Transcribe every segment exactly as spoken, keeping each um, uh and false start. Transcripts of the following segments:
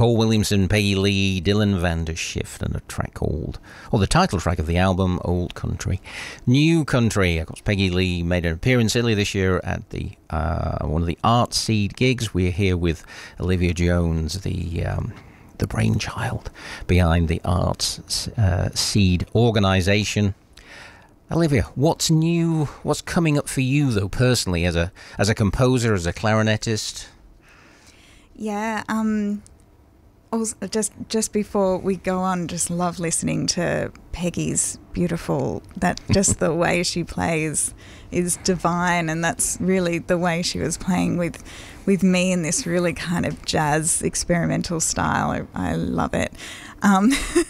Paul Williamson, Peggy Lee, Dylan Vandershift, and a track called, or the title track of the album, Old Country, New Country. Of course, Peggy Lee made an appearance earlier this year at the uh, one of the Artseed gigs. We're here with Olivia Jones, the um, the brainchild behind the Artseed organisation. Olivia, what's new? What's coming up for you, though, personally, as a as a composer, as a clarinetist? Yeah, um, also just just before we go on, just love listening to Peggy's beautiful. That just the way she plays is divine, and that's really the way she was playing with with me in this really kind of jazz experimental style. I, I love it. Um,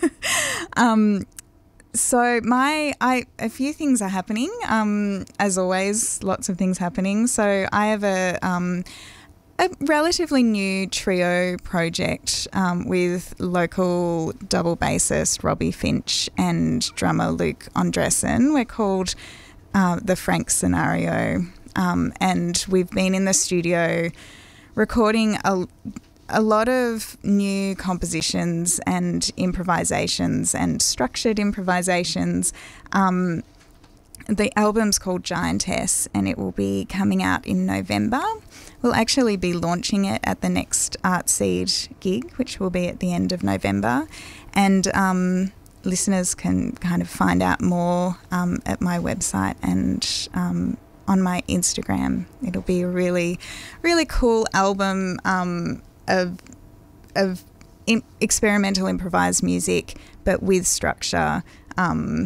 um, So my, I a few things are happening. Um, as always, lots of things happening. So I have a um, a relatively new trio project um, with local double bassist Robbie Finch and drummer Luke Andressen. We're called uh, the Frank Scenario, um, and we've been in the studio recording a. a lot of new compositions and improvisations and structured improvisations. Um, the album's called Giantess, and it will be coming out in November. We'll actually be launching it at the next Artseed gig, which will be at the end of November. And um, listeners can kind of find out more um, at my website and um, on my Instagram. It'll be a really, really cool album um, of of in, experimental improvised music, but with structure, um,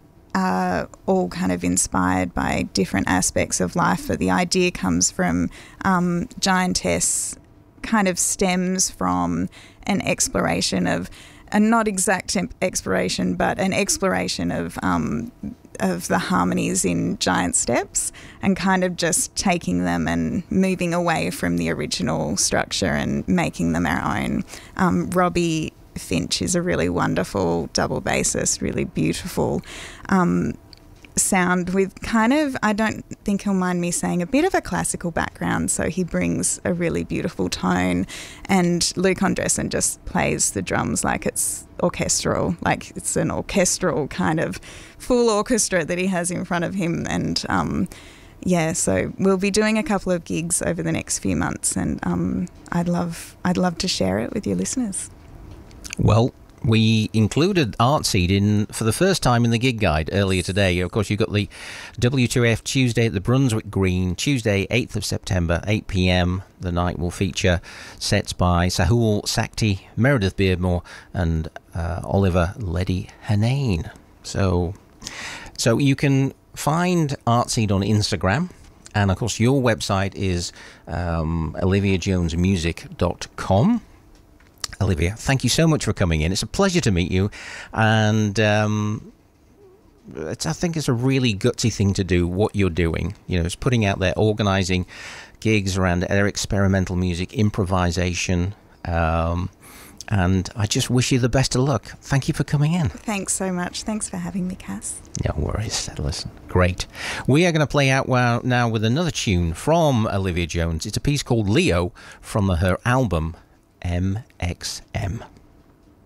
uh, all kind of inspired by different aspects of life. But the idea comes from um, Giantess, kind of stems from an exploration of, a not exact exploration, but an exploration of um, of the harmonies in Giant Steps, and kind of just taking them and moving away from the original structure and making them our own. Um, Robbie Finch is a really wonderful double bassist, really beautiful um, sound with kind of, I don't think he'll mind me saying, a bit of a classical background, so he brings a really beautiful tone. And Luke Andressen just plays the drums like it's orchestral, like it's an orchestral kind of full orchestra that he has in front of him. And um, yeah, so we'll be doing a couple of gigs over the next few months, and um, I'd love I'd love to share it with your listeners. Well, we included Artseed in for the first time in the gig guide earlier today. Of course, you've got the W two F Tuesday at the Brunswick Green, Tuesday, eighth of September, eight p.m. The night will feature sets by Sahul Sakti, Meredith Beardmore, and uh, Oliver Leddy Hanane. So, so you can find Artseed on Instagram, and of course, your website is um, olivia jones music dot com. Olivia, thank you so much for coming in. It's a pleasure to meet you, and um, it's, I think it's a really gutsy thing to do, what you're doing. You know, it's putting out there, organising gigs around their experimental music, improvisation, um, and I just wish you the best of luck. Thank you for coming in. Thanks so much. Thanks for having me, Cass. No worries. Listen, great. We are going to play out now with another tune from Olivia Jones. It's a piece called Leo from her album M X M.